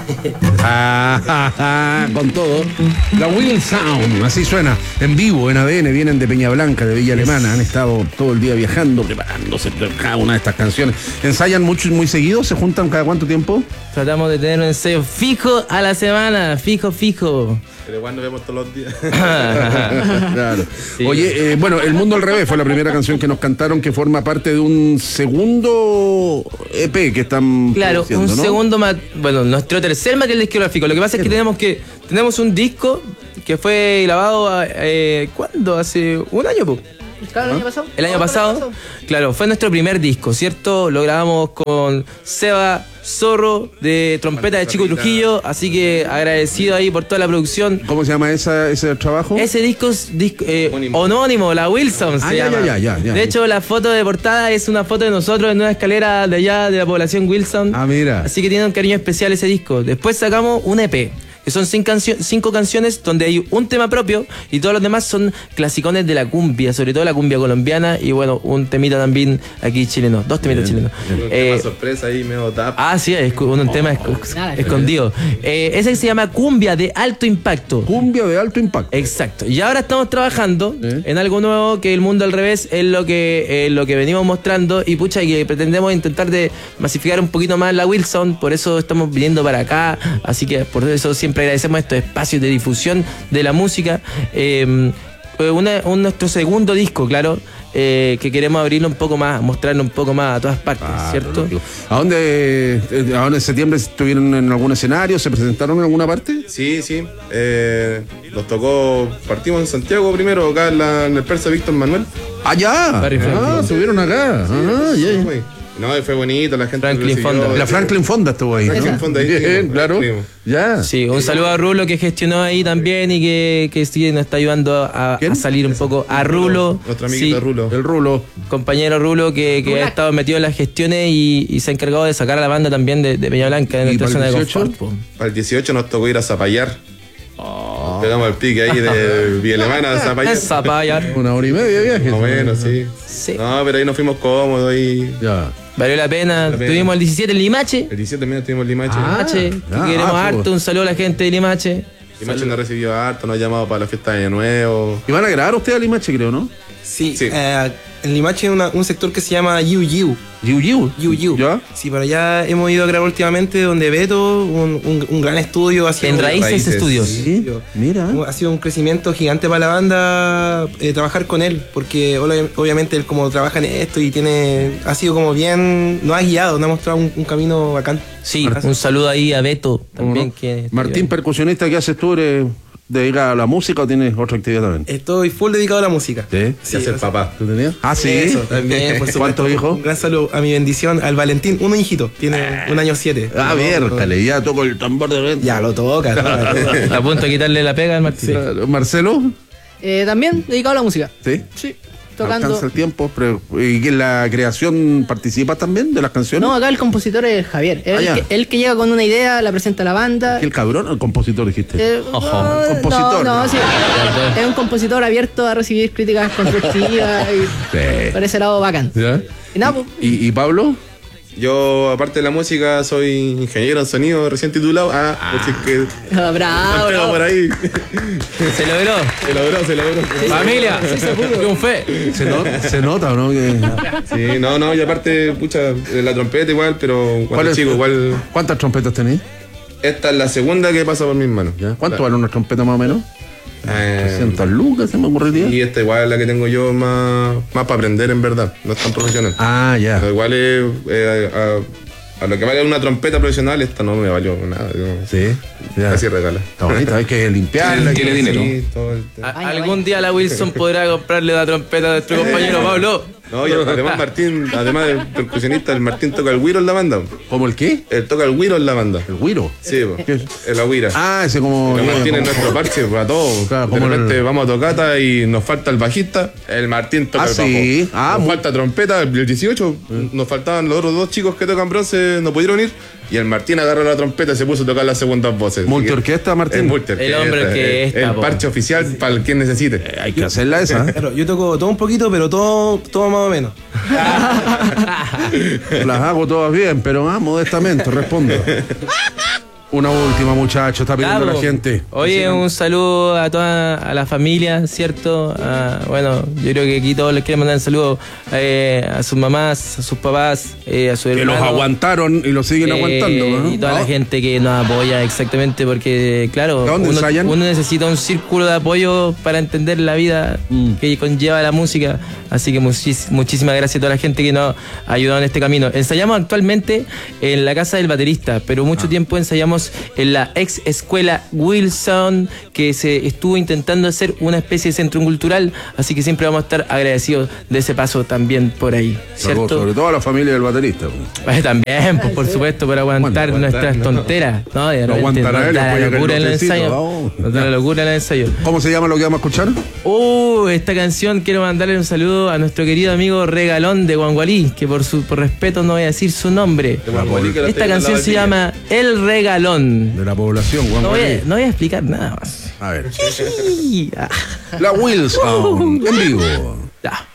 Con todo. La Will Sound, así suena, en vivo, en ADN, vienen de Peña Blanca, de Villa Alemana, han estado todo el día viajando, preparándose cada una de estas canciones. ¿Ensayan mucho y muy seguido? ¿Se juntan cada cuánto tiempo? Tratamos de tener un ensayo fijo a la semana, fijo. Pero igual nos vemos todos los días. Claro. Sí. Oye, bueno, El Mundo al Revés fue la primera canción que nos cantaron, que forma parte de un segundo EP que están Claro, un ¿no? segundo, bueno, nuestro tercer material discográfico. Lo que pasa es que tenemos un disco que fue grabado, ¿cuándo? Hace un año, po. Claro, el año pasado. El año pasado, claro, fue nuestro primer disco, ¿cierto? Lo grabamos con Seba Zorro de trompeta de Chico Trujillo, así que agradecido ahí por toda la producción. ¿Cómo se llama ese trabajo? Ese disco es homónimo, la Wilson se llama. Ya. De hecho, la foto de portada es una foto de nosotros en una escalera de allá de la población Wilson. Ah, mira. Así que tiene un cariño especial ese disco. Después sacamos un EP. Que son 5 canciones donde hay un tema propio y todos los demás son clasicones de la cumbia, sobre todo la cumbia colombiana y bueno, un temita también aquí chileno, 2 temitas chilenos. Un tema sorpresa ahí, medio tap. Sí, es un tema escondido. Ese se llama Cumbia de Alto Impacto. Cumbia de Alto Impacto. Exacto. Y ahora estamos trabajando en algo nuevo que El Mundo al Revés es lo que venimos mostrando y pucha, que pretendemos intentar de masificar un poquito más la Wilson, por eso estamos viniendo para acá, así que por eso siempre agradecemos estos espacios de difusión de la música. Nuestro segundo disco, claro, que queremos abrirlo un poco más, mostrarlo un poco más a todas partes, ¿cierto? Lógico. Ahora en septiembre estuvieron en algún escenario? ¿Se presentaron en alguna parte? Sí. Nos tocó, partimos en Santiago primero, acá en el Persa Víctor Manuel. ¡Ya! Subieron acá. Sí. No, fue bonito, la gente Franklin recibió. Fonda. La Franklin Fonda estuvo ahí. Franklin Fonda ahí. Bien, claro. Ya. Sí, un saludo a Rulo que gestionó ahí también y que sí nos está ayudando a salir un poco. A Rulo. Nuestro amiguito Rulo. El Rulo. Compañero Rulo que ha estado metido en las gestiones y se ha encargado de sacar a la banda también de Peña Blanca de nuestra zona de confort. Para el 18 nos tocó ir a Zapallar. Pegamos el pique ahí de Villa Alemana a Zapallar. Zapallar. 1 hora y media de viaje. Más o menos, sí. No, pero ahí nos fuimos cómodos y... Ya. Valió la pena. Tuvimos el 17 en Limache. El 17 también estuvimos en Limache. Queremos harto. Un saludo a la gente de Limache. Limache nos recibió harto, nos ha llamado para la fiesta de Año Nuevo. Y van a grabar ustedes a Limache, creo, ¿no? Sí. En Limache hay un sector que se llama Yiu. ¿Ya? Sí, para allá hemos ido a grabar últimamente donde Beto, un gran estudio. En Raíces Estudios. Sí. Mira. Ha sido un crecimiento gigante para la banda trabajar con él, porque obviamente él como trabaja en esto y ha sido como bien, nos ha guiado, nos ha mostrado un camino bacán. Sí, un saludo ahí a Beto también. Que Martín, percusionista, ¿qué haces tú? ¿Eres dedicado a la música o tienes otra actividad también? Estoy full dedicado a la música. Sí. Sí, hacer papá. ¿Tú tenías? Sí. Eso, también, por supuesto. ¿Cuántos hijos? Un gran saludo a mi bendición, al Valentín, un hijito, tiene 1 año 7. Viértale, ya toco el tambor de venta. Ya lo toca. a punto de quitarle la pega al Martín. Claro. ¿Marcelo? También dedicado a la música. Sí. Tocando. Alcanza el tiempo. ¿Y en la creación participas también de las canciones? No, acá el compositor es Javier. Él que llega con una idea, la presenta a la banda. ¿El cabrón o el compositor dijiste? Compositor. No, sí. Es un compositor abierto a recibir críticas constructivas y por ese lado bacán. ¿Ya? Y nada, pues, ¿Y Pablo? Yo, aparte de la música, soy ingeniero en sonido recién titulado. Por si es que... bravo. Pero por ahí. Se logró. Se logró. Sí, Familia. Triunfé. ¿Se nota o no? Sí, no, y aparte, pucha, la trompeta igual, pero cuando chico igual... ¿Cuántas trompetas tenés? Esta es la segunda que pasa por mis manos. ¿Cuánto vale una trompeta más o menos? 300 lucas, se me ocurriría. Y esta igual es la que tengo yo más para aprender en verdad, no es tan profesional. Ya. Pero igual es, a lo que vale una trompeta profesional, esta no me valió nada. Sí. Casi regala. Está bonita, hay que limpiarla. Tiene dinero. Sí, Algún día la Wilson podrá comprarle la trompeta a nuestro compañero Pablo. No, y además Martín, además de percusionista, el Martín toca el güiro en la banda. ¿Cómo el qué? Él toca el güiro en la banda. ¿El güiro? Sí, el agüira. Ese como... El Martín es nuestro parche para todos. Claro, de repente vamos a tocata y nos falta el bajista, el Martín toca el bajo. Nos falta trompeta, el 18, nos faltaban los otros 2 chicos que tocan bronce, no pudieron ir. Y el Martín agarró la trompeta y se puso a tocar las segundas voces. ¿Multiorquesta, Martín? El hombre que está. El parche oficial para el quien necesite. Hay que hacerla esa. Claro, yo toco todo un poquito, pero todo más o menos. Las hago todas bien, pero modestamente, respondo. Una última, muchachos, está pidiendo la gente. Oye, un saludo a toda la familia, ¿cierto? Bueno, yo creo que aquí todos les quieren mandar un saludo a sus mamás, a sus papás, a sus hermanos. Que los aguantaron y los siguen aguantando, ¿no? Y toda la gente que nos apoya, exactamente, porque, claro, uno necesita un círculo de apoyo para entender la vida que conlleva la música. Así que muchísimas gracias a toda la gente que nos ha ayudado en este camino. Ensayamos actualmente en la casa del baterista, pero mucho tiempo ensayamos en la ex escuela Wilson, que se estuvo intentando hacer una especie de centro cultural, así que siempre vamos a estar agradecidos de ese paso también por ahí, ¿cierto? Sobre todo a la familia del baterista. También, pues, por supuesto, para aguantar nuestras tonteras. No, de no aguantará él, la locura en el ensayo. La locura en el ensayo. ¿Cómo se llama lo que vamos a escuchar? Esta canción quiero mandarle un saludo a nuestro querido amigo Regalón de Guangualí, que por respeto no voy a decir su nombre. Esta canción se llama El Regalón. De la población, Guangualí. No voy a explicar nada más. A ver. La Wilson, en vivo. Ya.